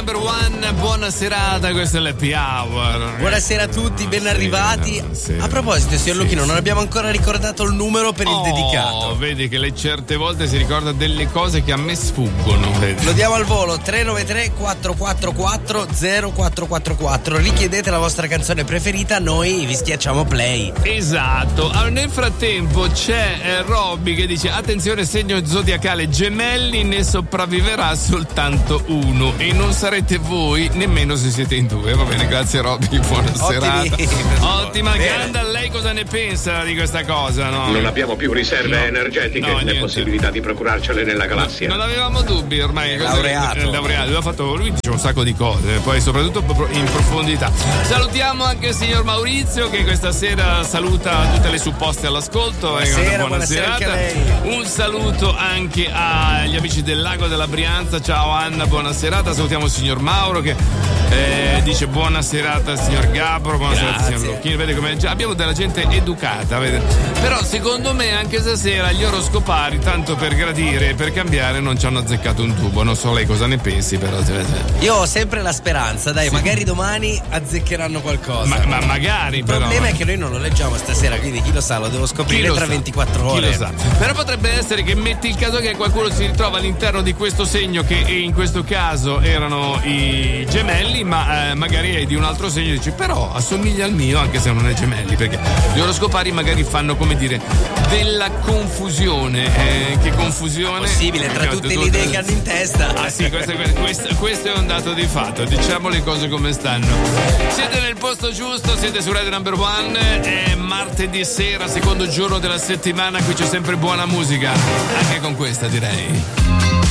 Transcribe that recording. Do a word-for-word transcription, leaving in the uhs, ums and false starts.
Number One, buona serata, questo è l'Happy Hour. Buonasera a tutti, ben arrivati. Sì. A proposito, signor sì, Luchino, sì. non abbiamo ancora ricordato il numero per oh, il dedicato. Vedi che le certe volte si ricorda delle cose che a me sfuggono. Vedi. Lo diamo al volo, tre nove tre quattro quattro quattro zero quattro quattro quattro. Richiedete la vostra canzone preferita, noi vi schiacciamo play. Esatto. Allora, nel frattempo c'è eh, Robby che dice: attenzione, segno zodiacale gemelli, ne sopravviverà soltanto uno e non sarete voi nemmeno se siete in due. Va bene, grazie Robby, buona serata. Ottima. Ganda, lei cosa ne pensa di questa cosa? No? Non abbiamo più riserve no. energetiche no, né niente. possibilità di procurarcele nella galassia. Non avevamo dubbi ormai. Laureato. Laureato. Lui ha fatto, lui dice un sacco di cose, poi soprattutto in profondità. Salutiamo anche il signor Maurizio che questa sera saluta tutte le supposte all'ascolto. Buonasera, buona serata. Un saluto anche agli amici del Lago della Brianza. Ciao Anna, buona serata. Salutiamo il signor Mauro che eh, dice buona serata signor Gabro, buona Grazie. serata signor Lucchini. Vede come già abbiamo della gente educata, vede. Però secondo me anche stasera gli oroscopari, tanto per gradire e per cambiare, non ci hanno azzeccato un tubo. Non so lei cosa ne pensi, però io ho sempre la speranza, dai, sì. magari domani azzeccheranno qualcosa. Ma, ma magari il però. Il problema è che noi non lo leggiamo stasera, quindi chi lo sa, lo devo scoprire lo tra sa. ventiquattro ore. Chi lo sa. Però potrebbe essere che metti il caso che qualcuno si ritrova all'interno di questo segno che in questo caso erano i gemelli, ma eh, magari è di un altro segno e dici però assomiglia al mio anche se non è gemelli, perché gli oroscopari magari fanno, come dire, della confusione. Eh, che confusione? È possibile, tra tutte le idee che hanno in testa. Ah sì, questo, questo, questo è un dato di fatto, diciamo le cose come stanno. Siete nel posto giusto, siete su Radio Number One, è martedì sera, secondo giorno della settimana, qui c'è sempre buona musica, anche con questa direi.